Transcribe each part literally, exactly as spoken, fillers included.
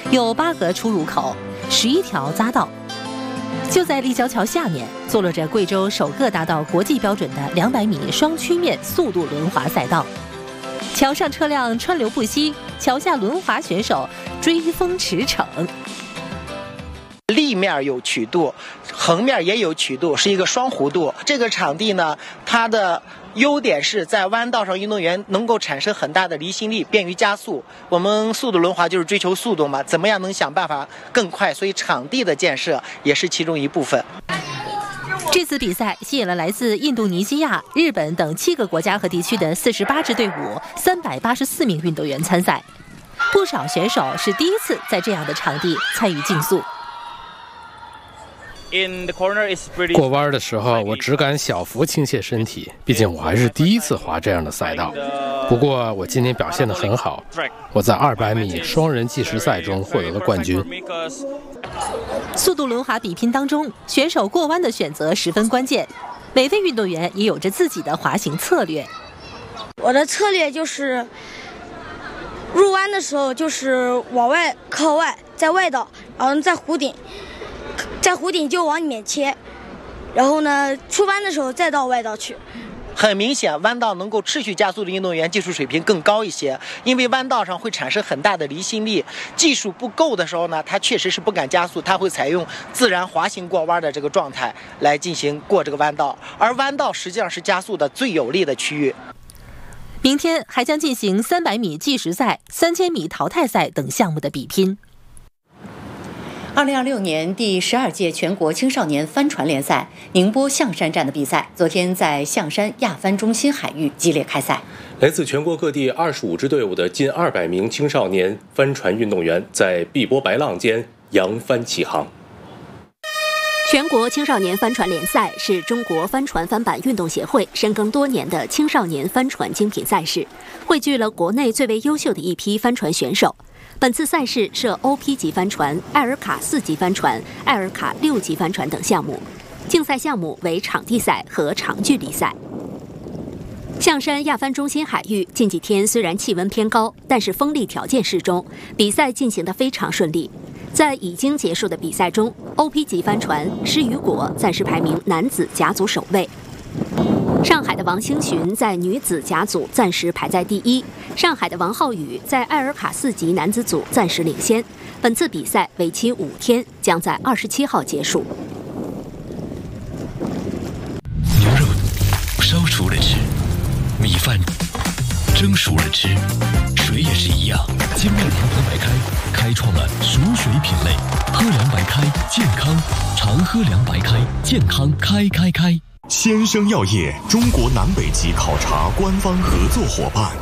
有八个出入口，十一条匝道。就在立交桥下面，坐落着贵州首个达到国际标准的两百米双曲面速度轮滑赛道。桥上车辆川流不息，桥下轮滑选手追风驰骋。 立面有曲度，横面也有曲度，是一个双弧度。这个场地呢，它的优点是在弯道上，运动员能够产生很大的离心力，便于加速。我们速度轮滑就是追求速度嘛，怎么样能想办法更快？所以场地的建设也是其中一部分。 这次比赛吸引了来自印度尼西亚、日本等七个国家和地区的四十八支队伍，三百八十四名运动员参赛。不少选手是第一次在这样的场地参与竞速。 过弯的时候，我只敢小幅倾斜身体，毕竟我还是第一次滑这样的赛道。不过我今天表现得很好，我在二百米双人计时赛中获得了冠军。 速度轮滑比拼当中，选手过弯的选择十分关键，每位运动员也有着自己的滑行策略。 我的策略就是入弯的时候就是往外靠外，在外道，然后在弧顶。在弧顶就往里面切，然后呢，出弯的时候再到外道去。 很明显，弯道能够持续加速的运动员技术水平更高一些，因为弯道上会产生很大的离心力，技术不够的时候呢，他确实是不敢加速，他会采用自然滑行过弯的这个状态来进行过这个弯道，而弯道实际上是加速的最有利的区域。 明天还将进行三百米计时赛、三千米淘汰赛等项目的比拼。 二零二六年第十二届全国青少年帆船联赛宁波象山站的比赛，昨天在象山亚帆中心海域激烈开赛。 来自全国各地二十五支队伍的近二百名青少年帆船运动员在碧波白浪间扬帆起航。 全国青少年帆船联赛是中国帆船帆板运动协会深耕多年的青少年帆船精品赛事，汇聚了国内最为优秀的一批帆船选手。本次赛事设 O P 级帆船、艾尔卡四级帆船、艾尔卡六级帆船等项目，竞赛项目为场地赛和长距离赛。象山亚帆中心海域近几天虽然气温偏高，但是风力条件适中，比赛进行得非常顺利。在已经结束的比赛中 ，O P 级帆船施雨果暂时排名男子甲组首位。上海的王星群在女子甲组暂时排在第一，上海的王浩宇在艾尔卡四级男子组暂时领先。本次比赛为期五天，将在二十七号结束。 牛肉烧熟了吃，米饭蒸熟了吃，水也是一样。精酿联合白开开创了熟水品类，喝凉白开健康，常喝凉白开健康开开开。 先生药业中国南北极考察官方合作伙伴。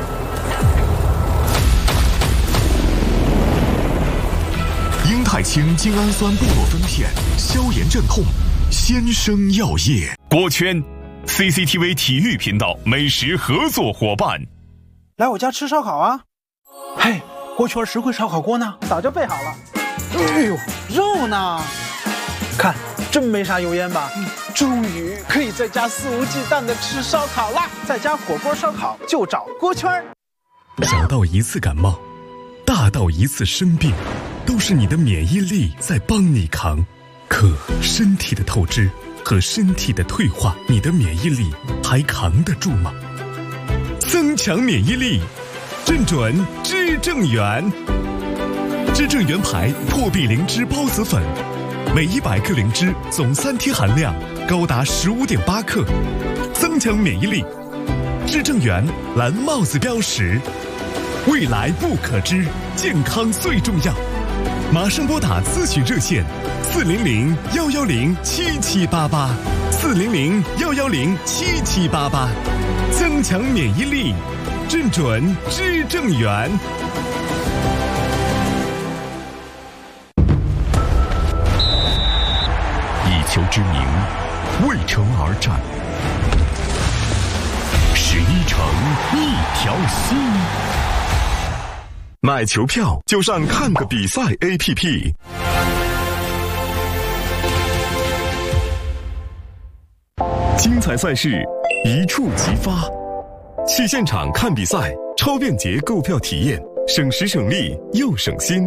英泰清精氨酸布洛芬片，消炎镇痛。先生药业。 锅圈 C C T V 体育频道美食合作伙伴。 来我家吃烧烤啊！嘿，锅圈实惠烧烤锅呢？早就备好了。哎呦，肉呢？看，真没啥油烟吧？嗯，终于可以在家肆无忌惮的吃烧烤啦！在家火锅烧烤就找锅圈。 小到一次感冒，大到一次生病，都是你的免疫力在帮你扛。可身体的透支和身体的退化，你的免疫力还扛得住吗？增强免疫力，正准知正元。知正元牌破壁灵芝孢子粉，每一百克灵芝总三贴含量高达十五点八克，增强免疫力。知正元蓝帽子标识，未来不可知，健康最重要。马上拨打咨询热线四零零幺幺零七七八八，四零零幺幺零七七八八，增强免疫力，正准知正元。 以球之名，为城而战，十一城一条心。买球票就上看个比赛 A P P。精彩赛事一触即发，去现场看比赛，超便捷购票体验，省时省力又省心。